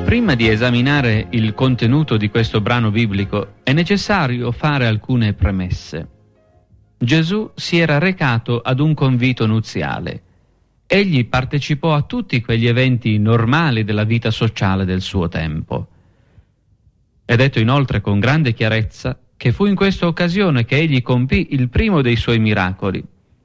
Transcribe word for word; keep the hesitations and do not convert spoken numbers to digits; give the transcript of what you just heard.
Prima di esaminare il contenuto di questo brano biblico è necessario fare alcune premesse. Gesù si era recato ad un convito nuziale. Egli partecipò a tutti quegli eventi normali della vita sociale del suo tempo. È detto inoltre con grande chiarezza che fu in questa occasione che egli compì il primo dei suoi miracoli,